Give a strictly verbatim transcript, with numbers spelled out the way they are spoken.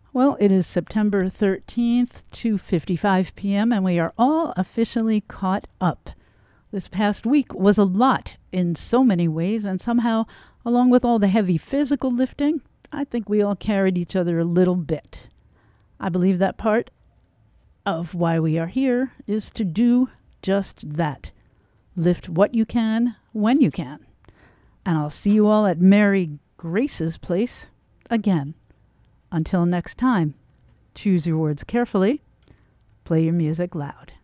Well, it is September thirteenth, two fifty-five p.m., and we are all officially caught up. This past week was a lot in so many ways, and somehow, along with all the heavy physical lifting, I think we all carried each other a little bit. I believe that part of why we are here is to do just that. Lift what you can, when you can. And I'll see you all at Mary Grace's place again. Until next time, choose your words carefully, play your music loud.